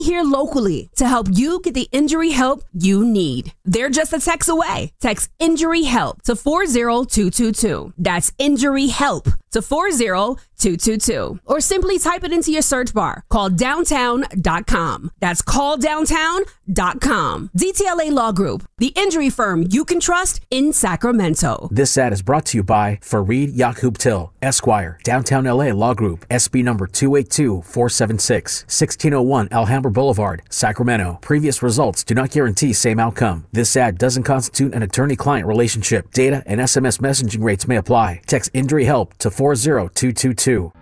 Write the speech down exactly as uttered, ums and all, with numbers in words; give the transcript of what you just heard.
here locally to help you get the injury help you need. They're just a text away. Text injury help to four zero two two two. That's injury help to four zero two two two. Or simply type it into your search bar. Call downtown dot com. That's call downtown dot com. D T L A Law Group, the injury firm you can trust in Sacramento. This ad is brought to you by Fareed Yaqub Till, Esquire, Downtown L A Law Group, S B number two eight two four seven six, sixteen oh one Alhambra Boulevard, Sacramento. Previous results do not guarantee same outcome. This ad doesn't constitute an attorney-client relationship. Data and S M S messaging rates may apply. Text injury help to four zero two two two.